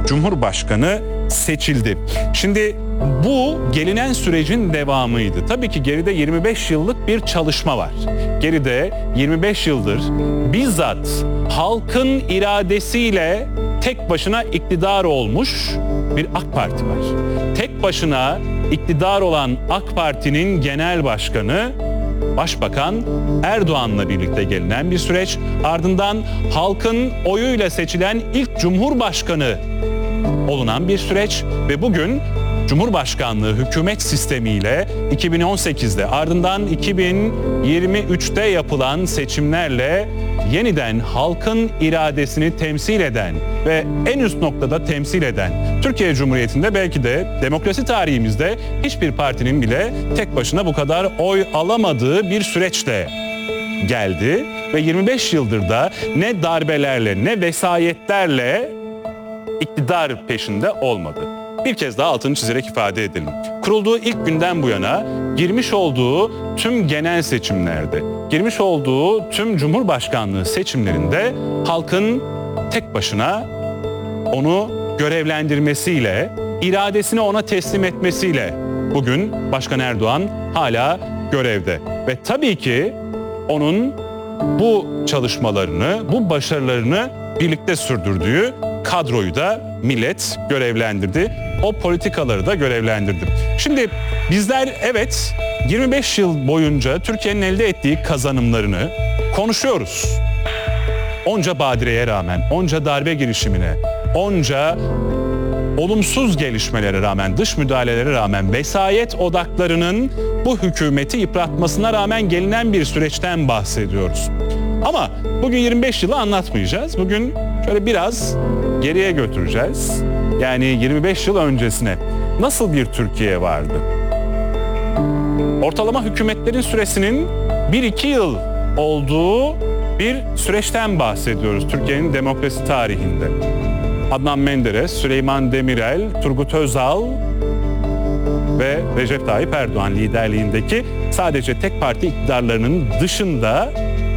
Cumhurbaşkanı seçildi. Şimdi bu gelinen sürecin devamıydı. Tabii ki geride 25 yıllık bir çalışma var. Geride 25 yıldır bizzat halkın iradesiyle tek başına iktidar olmuş bir AK Parti var. Tek başına iktidar olan AK Parti'nin genel başkanı Başbakan Erdoğan'la birlikte gelinen bir süreç. Ardından halkın oyuyla seçilen ilk Cumhurbaşkanı olunan bir süreç ve bugün Cumhurbaşkanlığı hükümet sistemiyle 2018'de ardından 2023'te yapılan seçimlerle yeniden halkın iradesini temsil eden ve en üst noktada temsil eden Türkiye Cumhuriyeti'nde belki de demokrasi tarihimizde hiçbir partinin bile tek başına bu kadar oy alamadığı bir süreçle geldi ve 25 yıldır da ne darbelerle ne vesayetlerle iktidar peşinde olmadı. Bir kez daha altını çizerek ifade edelim. Kurulduğu ilk günden bu yana girmiş olduğu tüm genel seçimlerde, girmiş olduğu tüm Cumhurbaşkanlığı seçimlerinde halkın tek başına onu görevlendirmesiyle, iradesini ona teslim etmesiyle bugün Başkan Erdoğan hala görevde. Ve tabii ki onun bu çalışmalarını, bu başarılarını birlikte sürdürdüğü kadroyu da millet görevlendirdi. O politikaları da görevlendirdi. Şimdi bizler evet 25 yıl boyunca Türkiye'nin elde ettiği kazanımlarını konuşuyoruz. Onca badireye rağmen, onca darbe girişimine, onca olumsuz gelişmelere rağmen, dış müdahalelere rağmen, vesayet odaklarının bu hükümeti yıpratmasına rağmen gelinen bir süreçten bahsediyoruz. Ama bugün 25 yılı anlatmayacağız. Bugün şöyle biraz geriye götüreceğiz. Yani 25 yıl öncesine nasıl bir Türkiye vardı? Ortalama hükümetlerin süresinin 1-2 yıl olduğu bir süreçten bahsediyoruz Türkiye'nin demokrasi tarihinde. Adnan Menderes, Süleyman Demirel, Turgut Özal ve Recep Tayyip Erdoğan liderliğindeki sadece tek parti iktidarlarının dışında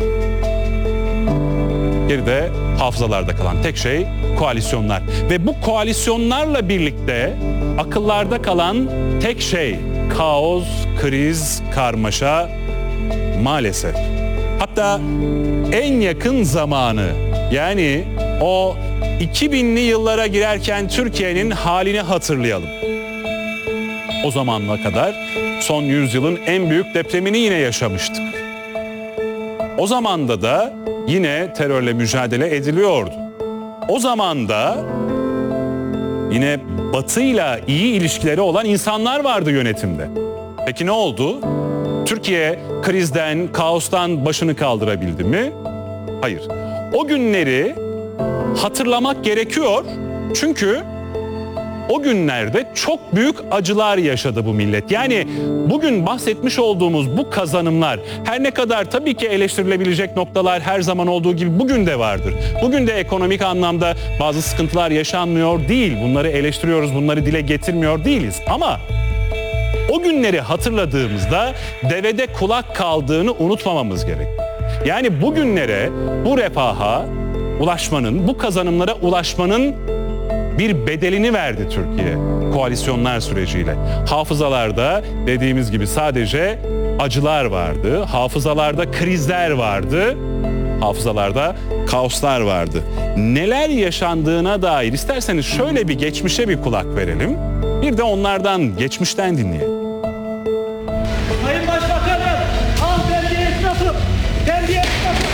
geride hafızalarda kalan tek şey koalisyonlar. Ve bu koalisyonlarla birlikte akıllarda kalan tek şey kaos, kriz, karmaşa maalesef. Hatta en yakın zamanı yani o 2000'li yıllara girerken Türkiye'nin halini hatırlayalım. O zamana kadar son yüzyılın en büyük depremini yine yaşamıştık. O zamanda da yine terörle mücadele ediliyordu. O zaman da yine Batı'yla iyi ilişkileri olan insanlar vardı yönetimde. Peki ne oldu? Türkiye krizden, kaostan başını kaldırabildi mi? Hayır. O günleri hatırlamak gerekiyor. Çünkü o günlerde çok büyük acılar yaşadı bu millet. Yani bugün bahsetmiş olduğumuz bu kazanımlar her ne kadar tabii ki eleştirilebilecek noktalar her zaman olduğu gibi bugün de vardır. Bugün de ekonomik anlamda bazı sıkıntılar yaşanmıyor değil. Bunları eleştiriyoruz, bunları dile getirmiyor değiliz. Ama o günleri hatırladığımızda devede kulak kaldığını unutmamamız gerek. Yani bugünlere, bu refaha ulaşmanın, bu kazanımlara ulaşmanın bir bedelini verdi Türkiye koalisyonlar süreciyle. Hafızalarda dediğimiz gibi sadece acılar vardı, hafızalarda krizler vardı, hafızalarda kaoslar vardı. Neler yaşandığına dair isterseniz şöyle bir geçmişe bir kulak verelim. Bir de onlardan, geçmişten dinleyelim. Sayın Başbakanım, al terbiyesi nasıl? Terbiyesi nasıl?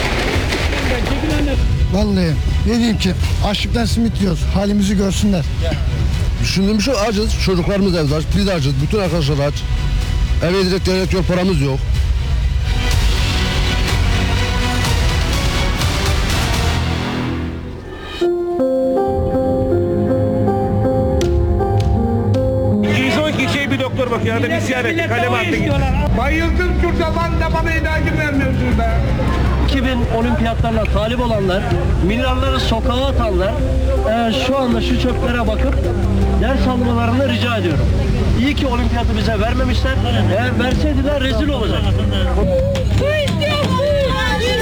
Vallahi ne diyeyim ki açlıktan simit yiyoruz. Halimizi görsünler. Düşündüğüm şey acız. Çocuklarımız evde aç. Biz de acız. Bütün arkadaşlar aç. Eve direkt devlet yol paramız yok. Kişiye bir doktor bakıyor. Arada bir ziyaret. Kalem attı gitti. Bayıldım şurada lan da bana ilacı vermiyorsun be. 2000 olimpiyatlarına talip olanlar, milyarları sokağa atanlar şu anda şu çöplere bakıp ders almalarını rica ediyorum. İyi ki olimpiyatı bize vermemişler. Eğer verseydiler rezil olacak.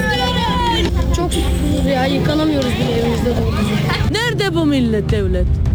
Çok susuzuz ya, yıkanamıyoruz bile evimizde doğru düzgün. Nerede bu millet devlet?